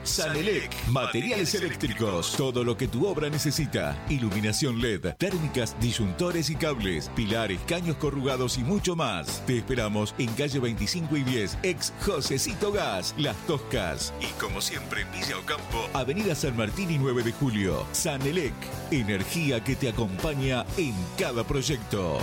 Sanelec, materiales eléctricos, todo lo que tu obra necesita. Iluminación LED, térmicas, disyuntores y cables, pilares, caños corrugados y mucho más. Te esperamos en calle 25 y 10, ex Josecito Gas, Las Toscas. Y como siempre en Villa Ocampo, avenida San Martín y 9 de julio. Sanelec, energía que te acompaña en cada proyecto.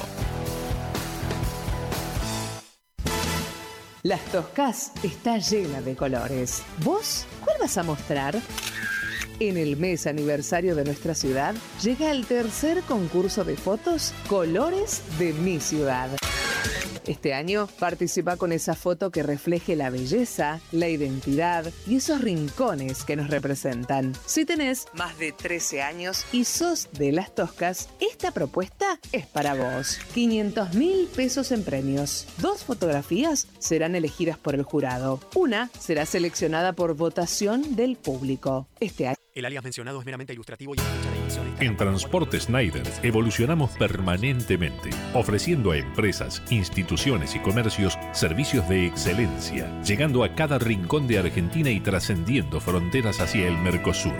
Las Toscas está llena de colores. ¿Vos cuál vas a mostrar? En el mes aniversario de nuestra ciudad, llega el tercer concurso de fotos Colores de mi ciudad. Este año participa con esa foto que refleje la belleza, la identidad y esos rincones que nos representan. Si tenés más de 13 años y sos de Las Toscas, esta propuesta es para vos. 500.000 pesos en premios. 2 fotografías serán elegidas por el jurado. Una será seleccionada por votación del público. Este año. El alias mencionado es meramente ilustrativo y en fecha de emisión está... En Transporte Schneider evolucionamos permanentemente, ofreciendo a empresas, instituciones y comercios servicios de excelencia, llegando a cada rincón de Argentina y trascendiendo fronteras hacia el Mercosur.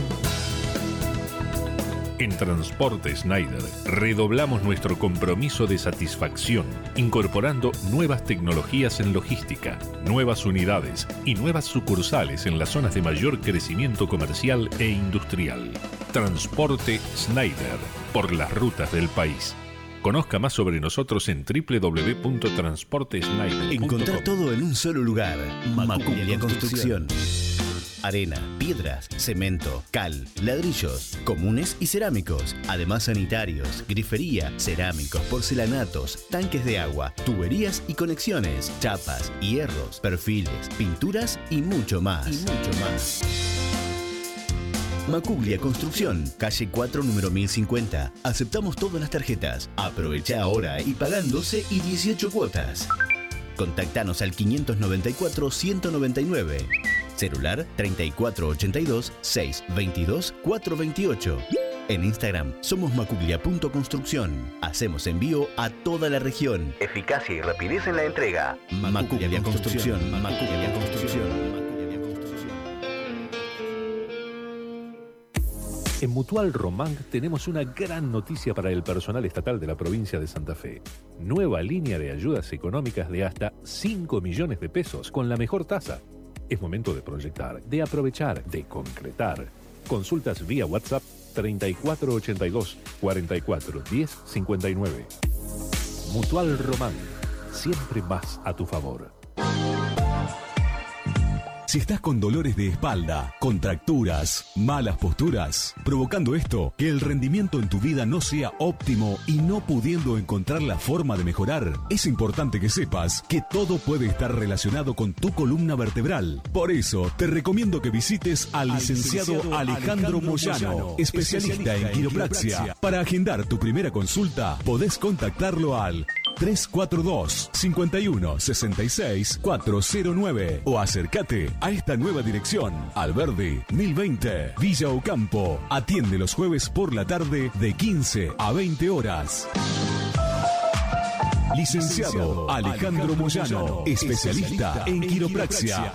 En Transporte Schneider redoblamos nuestro compromiso de satisfacción, incorporando nuevas tecnologías en logística, nuevas unidades y nuevas sucursales en las zonas de mayor crecimiento comercial e industrial. Transporte Schneider, por las rutas del país. Conozca más sobre nosotros en www.transporteschneider.com. Encontrar todo en un solo lugar. Macuglia Construcción. Arena, piedras, cemento, cal, ladrillos, comunes y cerámicos. Además sanitarios, grifería, cerámicos, porcelanatos, tanques de agua, tuberías y conexiones, chapas, hierros, perfiles, pinturas y mucho más. Macuglia Construcción, calle 4, número 1050. Aceptamos todas las tarjetas. Aprovecha ahora y pagan 12 y 18 cuotas. Contactanos al 594-199. Celular 3482-622-428. En Instagram somos macuglia.construcción. Hacemos envío a toda la región. Eficacia y rapidez en la entrega. Macuglia Construcción. Macuglia Construcción. En Mutual Román tenemos una gran noticia para el personal estatal de la provincia de Santa Fe. Nueva línea de ayudas económicas de hasta 5 millones de pesos con la mejor tasa. Es momento de proyectar, de aprovechar, de concretar. Consultas vía WhatsApp 3482 44 10 59. Mutual Román, siempre más a tu favor. Si estás con dolores de espalda, contracturas, malas posturas, provocando esto, que el rendimiento en tu vida no sea óptimo y no pudiendo encontrar la forma de mejorar, es importante que sepas que todo puede estar relacionado con tu columna vertebral. Por eso, te recomiendo que visites al licenciado Alejandro Moyano, especialista en quiropraxia. Para agendar tu primera consulta, podés contactarlo al 342-5166-409 o acércate a esta nueva dirección, Alberdi 1020, Villa Ocampo. Atiende los jueves por la tarde de 15 a 20 horas. Licenciado Alejandro Moyano, especialista en quiropraxia.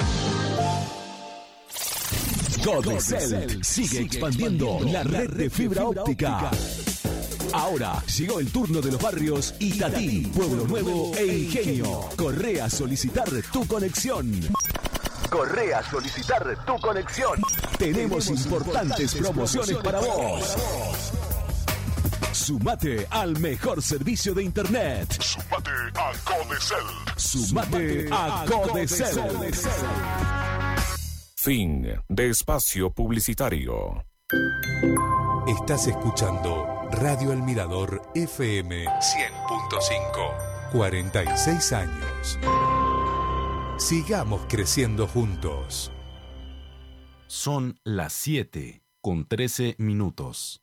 Codecel sigue expandiendo la red de fibra óptica. Ahora llegó el turno de los barrios Itatí, Pueblo Nuevo e Ingenio. Corre a solicitar tu conexión. Corre a solicitar tu conexión. Tenemos importantes promociones para vos. Sumate al mejor servicio de internet. Sumate a Codecel. Sumate a Codecel. Fin de espacio publicitario. Estás escuchando Radio El Mirador FM 100.5. 46 años. Sigamos creciendo juntos. Son las 7:13.